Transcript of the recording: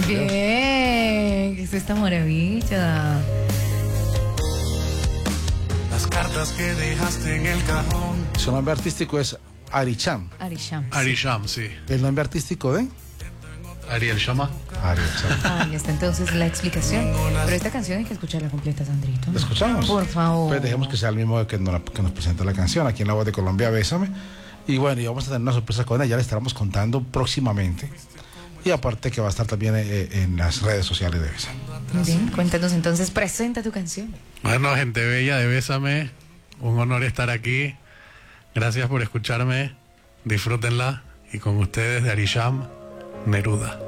Dios. Bien, ¿qué es esta maravilla? Las cartas que dejaste en el cajón. Su nombre artístico es Aricham. Arisham. Arisham, sí. El nombre artístico de Ariel Shama. Aricham. Ahí está entonces la explicación. Pero esta canción hay que escucharla completa, Sandrito. ¿La escuchamos? Por favor. Pues dejemos que sea el mismo que nos presenta la canción aquí en La Voz de Colombia, Bésame. Y bueno, y vamos a tener una sorpresa con ella, ya le estaremos contando próximamente. Y aparte que va a estar también en las redes sociales de Bésame. Bien, cuéntanos entonces, presenta tu canción. Bueno, gente bella de Bésame, un honor estar aquí. Gracias por escucharme. Disfrútenla. Y con ustedes de Arisham, Neruda.